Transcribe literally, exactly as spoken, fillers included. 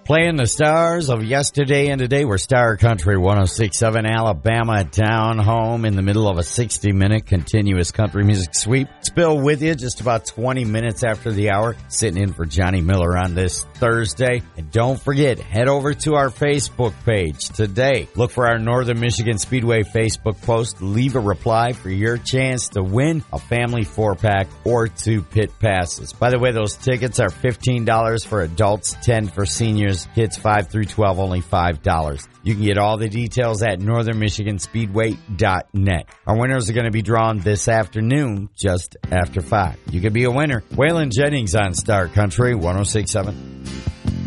Playing the stars of yesterday and today. We're Star Country one oh six point seven Alabama down home in the middle of a sixty-minute continuous country music sweep. It's Bill with you just about twenty minutes after the hour, sitting in for Johnny Miller on this Thursday. And don't forget, head over to our Facebook page today. Look for our Northern Michigan Speedway Facebook post. Leave a reply for your chance to win a family four-pack or two pit passes. By the way, those tickets are fifteen dollars for adults, ten dollars for seniors. Kids five through twelve, only five dollars. You can get all the details at northern michigan speedway dot net. Our winners are going to be drawn this afternoon, just after five. You could be a winner. Waylon Jennings on Star Country one oh six point seven.